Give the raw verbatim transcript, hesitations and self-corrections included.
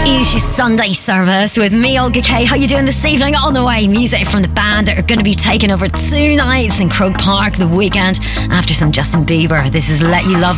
Sunday service with me, Olga Kay. How you doing this evening? On the way, music from the band that are going to be taking over two nights in Croke Park the weekend after some Justin Bieber. This is Let You Love